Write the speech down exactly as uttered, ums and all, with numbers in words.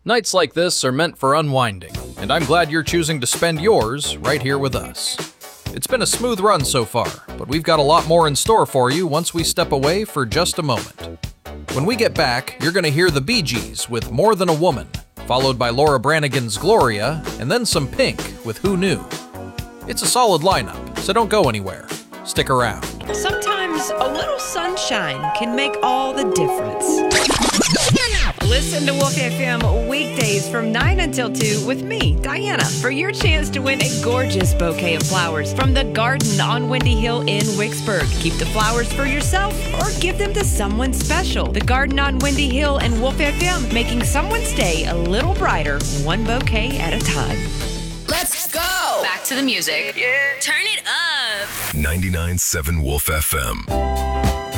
Nights like this are meant for unwinding, and I'm glad you're choosing to spend yours right here with us. It's been a smooth run so far, but we've got a lot more in store for you once we step away for just a moment. When we get back, you're going to hear the Bee Gees with More Than a Woman, followed by Laura Branigan's Gloria, and then some Pink with Who Knew. It's a solid lineup, so don't go anywhere. Stick around. Sometimes a little sunshine can make all the difference. Listen to Wolf F M weekdays from nine until two with me, Diana, for your chance to win a gorgeous bouquet of flowers from the Garden on Windy Hill in Wicksburg. Keep the flowers for yourself or give them to someone special. The Garden on Windy Hill and Wolf F M, making someone's day a little brighter, one bouquet at a time. Let's go! Back to the music. Yeah. Turn it up. ninety-nine point seven Wolf F M.